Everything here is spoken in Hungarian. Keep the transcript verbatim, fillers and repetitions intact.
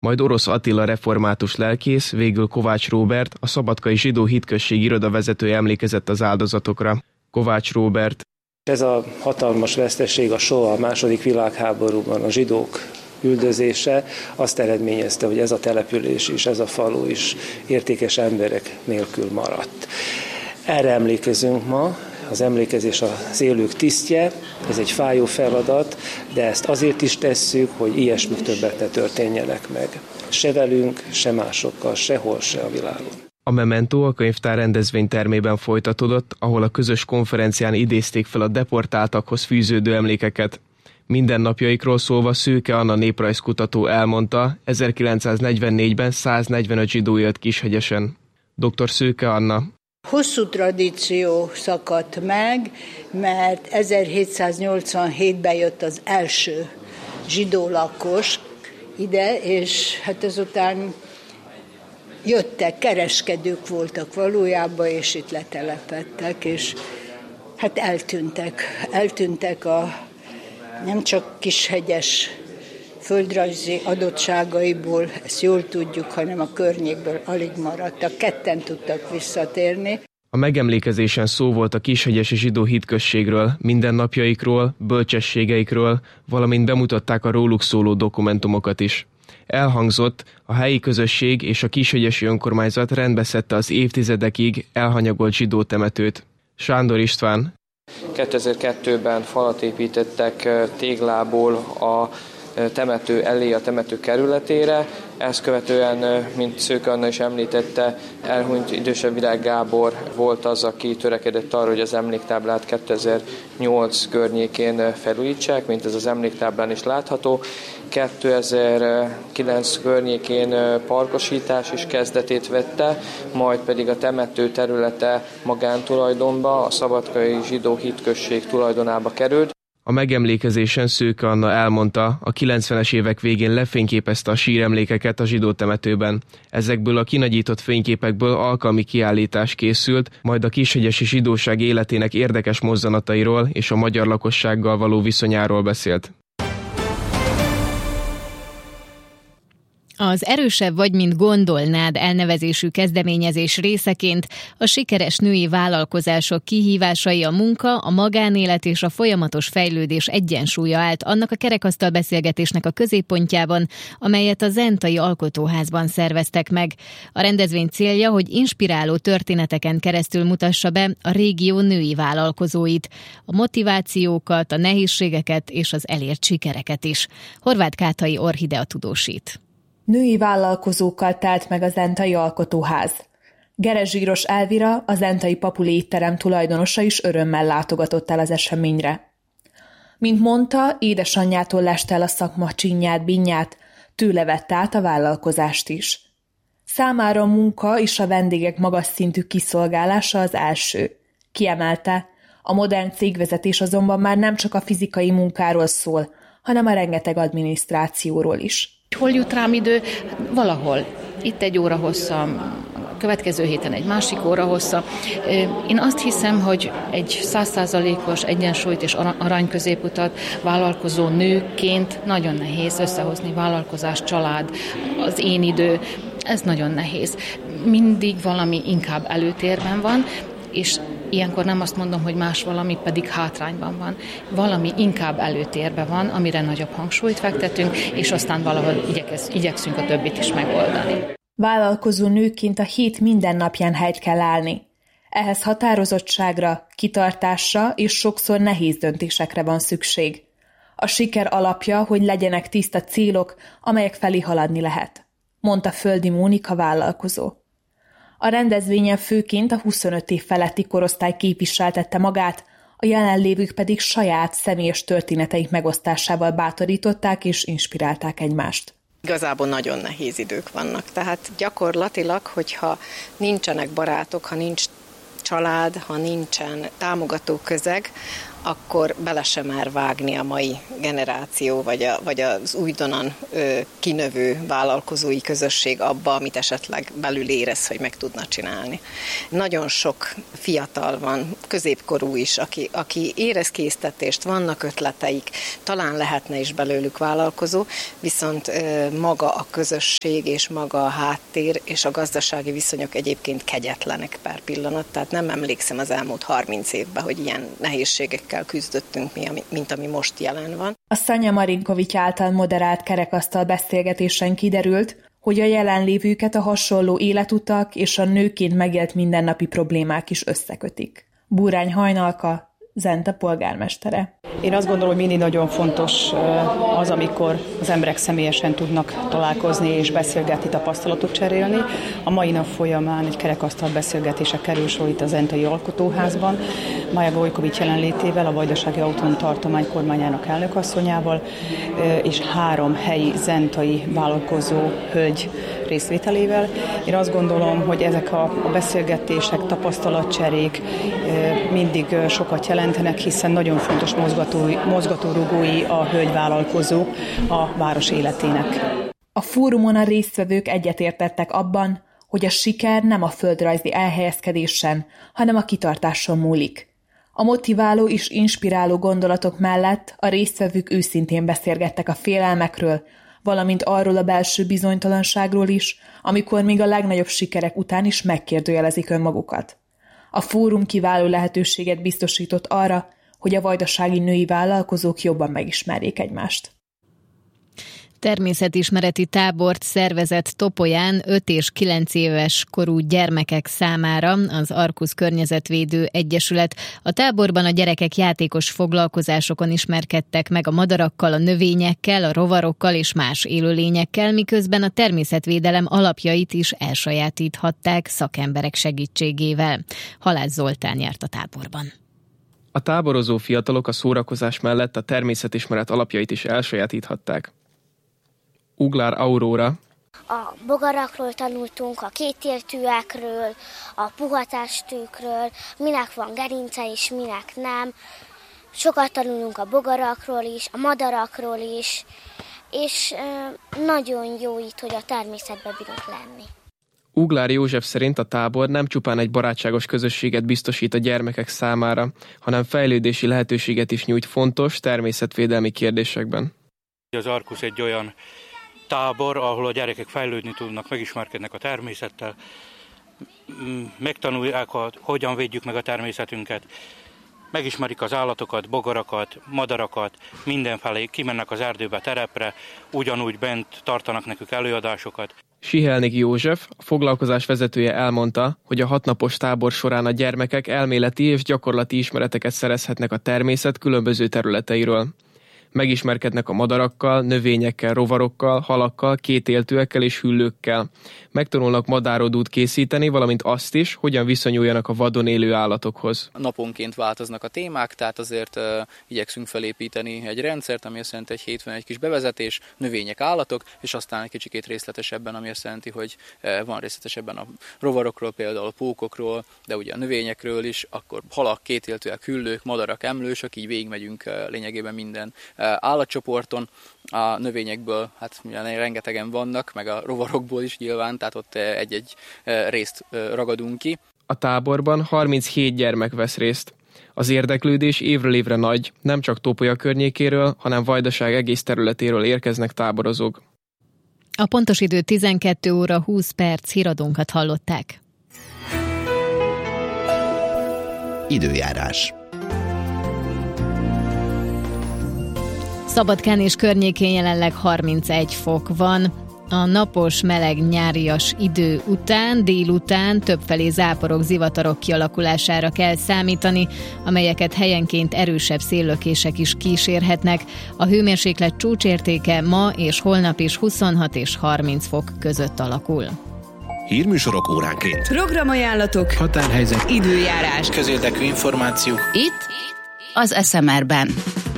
majd Orosz Attila református lelkész, végül Kovács Róbert, a Szabadkai Zsidó Hitközség irodavezetője emlékezett az áldozatokra. Kovács Róbert. Ez a hatalmas veszteség, a Shoah, a második világháborúban a zsidók üldözése azt eredményezte, hogy ez a település is, ez a falu is értékes emberek nélkül maradt. Erre emlékezünk ma, az emlékezés az élők tisztje, ez egy fájó feladat, de ezt azért is tesszük, hogy ilyesmik többet ne történjenek meg. Se velünk, se másokkal, sehol, se a világon. A Memento a könyvtár rendezvénytermében folytatódott, ahol a közös konferencián idézték fel a deportáltakhoz fűződő emlékeket. Mindennapjaikról szólva Szőke Anna néprajzkutató elmondta, ezerkilencszáznegyvennégyben száznegyvenöt zsidó élt Kishegyesen. dr. Szőke Anna. Hosszú tradíció szakadt meg, mert ezerhétszáznyolcvanhétben jött az első zsidó lakos ide, és hát ezután jöttek, kereskedők voltak valójában, és itt letelepedtek, és hát eltűntek. Eltűntek a nem csak Kishegyes földrajzi adottságaiból, ezt jól tudjuk, hanem a környékből alig maradtak, ketten tudtak visszatérni. A megemlékezésen szó volt a kishegyesi zsidó hitközségről, mindennapjaikról, bölcsességeikről, valamint bemutatták a róluk szóló dokumentumokat is. Elhangzott, a helyi közösség és a kishegyesi önkormányzat rendbeszedte az évtizedekig elhanyagolt zsidó temetőt. Sándor István. kétezer-kettőben falat építettek téglából a temető elé, a temető kerületére. Ezt követően, mint Szőke Anna is említette, elhunyt idősebb Virág Gábor volt az, aki törekedett arra, hogy az emléktáblát kétezer-nyolc környékén felújítsák, mint ez az emléktáblán is látható. kétezer-kilenc környékén parkosítás is kezdetét vette, majd pedig a temető területe magántulajdonba, a Szabadkai Zsidó Hitközség tulajdonába került. A megemlékezésen Szőke Anna elmondta, a kilencvenes évek végén lefényképezte a síremlékeket a zsidó temetőben. Ezekből a kinagyított fényképekből alkalmi kiállítás készült, majd a kishegyesi zsidóság életének érdekes mozzanatairól és a magyar lakossággal való viszonyáról beszélt. Az Erősebb vagy, mint gondolnád elnevezésű kezdeményezés részeként a sikeres női vállalkozások kihívásai, a munka, a magánélet és a folyamatos fejlődés egyensúlya állt annak a kerekasztal beszélgetésnek a középpontjában, amelyet a Zentai Alkotóházban szerveztek meg. A rendezvény célja, hogy inspiráló történeteken keresztül mutassa be a régió női vállalkozóit, a motivációkat, a nehézségeket és az elért sikereket is. Horváth Kátai Orhidea tudósít. Női vállalkozókkal telt meg a Zentai Alkotóház. Gerezsíros Elvira, a Zentai Papuli étterem tulajdonosa is örömmel látogatott el az eseményre. Mint mondta, édesanyjától leste el a szakma csinyát, binnyát, tőle vette át a vállalkozást is. Számára a munka és a vendégek magas szintű kiszolgálása az első. Kiemelte, a modern cégvezetés azonban már nem csak a fizikai munkáról szól, hanem a rengeteg adminisztrációról is. Hol jut rám idő? Valahol. Itt egy óra hossza, a következő héten egy másik óra hossza. Én azt hiszem, hogy egy száz százalékos egyensúlyt és arany középutat vállalkozó nőként nagyon nehéz összehozni. Vállalkozás, család, az én idő, ez nagyon nehéz. Mindig valami inkább előtérben van, és ilyenkor nem azt mondom, hogy más valami pedig hátrányban van. Valami inkább előtérben van, amire nagyobb hangsúlyt fektetünk, és aztán valahol igyekez, igyekszünk a többit is megoldani. Vállalkozó nőként a hét minden napján helyt kell állni. Ehhez határozottságra, kitartásra és sokszor nehéz döntésekre van szükség. A siker alapja, hogy legyenek tiszta célok, amelyek felé haladni lehet, mondta Földi Mónika vállalkozó. A rendezvényen főként a huszonöt év feletti korosztály képviseltette magát, a jelenlévők pedig saját személyes történeteik megosztásával bátorították és inspirálták egymást. Igazából nagyon nehéz idők vannak, tehát gyakorlatilag, hogyha nincsenek barátok, ha nincs család, ha nincsen támogató közeg, akkor bele sem mer vágni a mai generáció, vagy, a, vagy az újdonnan ö, kinövő vállalkozói közösség abba, amit esetleg belül érez, hogy meg tudna csinálni. Nagyon sok fiatal van, középkorú is, aki, aki érez késztetést, vannak ötleteik, talán lehetne is belőlük vállalkozó, viszont ö, maga a közösség és maga a háttér és a gazdasági viszonyok egyébként kegyetlenek per pillanat, tehát nem emlékszem az elmúlt harminc évben, hogy ilyen nehézségek küzdöttünk mi, mint ami most jelen van. A Szanya Marinkovics által moderált kerekasztal beszélgetésen kiderült, hogy a jelenlévőket a hasonló életutak és a nőként megélt mindennapi problémák is összekötik. Búrány Hajnalka, Zente polgármestere. Én azt gondolom, hogy mindig nagyon fontos az, amikor az emberek személyesen tudnak találkozni és beszélgetni, tapasztalatot cserélni. A mai nap folyamán egy kerekasztal beszélgetése kerül sor itt a Zentai Alkotóházban, Maja Gojkovics jelenlétével, a Vajdasági Autonóm Tartomány kormányának elnökasszonyával, és három helyi zentai vállalkozó hölgy részvételével. Én azt gondolom, hogy ezek a beszélgetések, tapasztalatcserék mindig sokat jelentenek, hiszen nagyon fontos mozgatórugói a hölgyvállalkozók a város életének. A fórumon a résztvevők egyetértettek abban, hogy a siker nem a földrajzi elhelyezkedésen, hanem a kitartáson múlik. A motiváló és inspiráló gondolatok mellett a résztvevők őszintén beszélgettek a félelmekről, valamint arról a belső bizonytalanságról is, amikor még a legnagyobb sikerek után is megkérdőjelezik önmagukat. A fórum kiváló lehetőséget biztosított arra, hogy a vajdasági női vállalkozók jobban megismerjék egymást. Természetismereti tábort szervezett Topolyán öt és kilenc éves korú gyermekek számára az Arkusz Környezetvédő Egyesület. A táborban a gyerekek játékos foglalkozásokon ismerkedtek meg a madarakkal, a növényekkel, a rovarokkal és más élőlényekkel, miközben a természetvédelem alapjait is elsajátíthatták szakemberek segítségével. Halász Zoltán járt a táborban. A táborozó fiatalok a szórakozás mellett a természetismeret alapjait is elsajátíthatták. Uglár Aurora. A bogarakról tanultunk, a kétértűekről, a puhatestűkről, minek van gerince és minek nem. Sokat tanulunk a bogarakról is, a madarakról is, és nagyon jó itt, hogy a természetben bírunk lenni. Uglár József szerint a tábor nem csupán egy barátságos közösséget biztosít a gyermekek számára, hanem fejlődési lehetőséget is nyújt fontos természetvédelmi kérdésekben. Az Arkusz egy olyan tábor, ahol a gyerekek fejlődni tudnak, megismerkednek a természettel, megtanulják, hogy hogyan védjük meg a természetünket, megismerik az állatokat, bogarakat, madarakat, mindenfelé kimennek az erdőbe, terepre, ugyanúgy bent tartanak nekük előadásokat. Sihelnik József, a foglalkozás vezetője elmondta, hogy a hatnapos tábor során a gyermekek elméleti és gyakorlati ismereteket szerezhetnek a természet különböző területeiről. Megismerkednek a madarakkal, növényekkel, rovarokkal, halakkal, kétéltőekkel és hüllőkkel. Megtanulnak madárodút készíteni, valamint azt is, hogyan viszonyuljanak a vadon élő állatokhoz. Naponként változnak a témák, tehát azért uh, igyekszünk felépíteni egy rendszert, ami azt jelenti egy hétfőn egy kis bevezetés, növények, állatok, és aztán egy kicsikét részletesebben, ami azt jelenti, hogy uh, van részletesebben a rovarokról, például a pókokról, de ugye a növényekről is, akkor halak, kétéltőek, hüllők, madarak, emlősök, így végigmegyünk uh, lényegében minden állatcsoporton. A növényekből hát rengetegen vannak, meg a rovarokból is nyilván, tehát ott egy-egy részt ragadunk ki. A táborban harminchét gyermek vesz részt. Az érdeklődés évről évre nagy, nem csak Topolya környékéről, hanem Vajdaság egész területéről érkeznek táborozók. A pontos idő tizenkét óra húsz perc, híradónkat hallották. Időjárás. Szabadkán és környékén jelenleg harmincegy fok van. A napos, meleg, nyárias idő után, délután többfelé záporok, zivatarok kialakulására kell számítani, amelyeket helyenként erősebb széllökések is kísérhetnek. A hőmérséklet csúcsértéke ma és holnap is huszonhat és harminc fok között alakul. Hírműsorok óránként. Programajánlatok. Határhelyzet. Időjárás. Közérdekű információk. Itt az es em er-ben.